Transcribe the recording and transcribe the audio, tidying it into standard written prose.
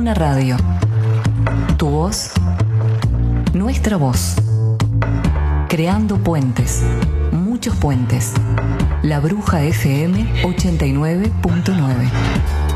Duna Radio. Tu voz, nuestra voz. Creando puentes, muchos puentes. La Bruja FM 89.9.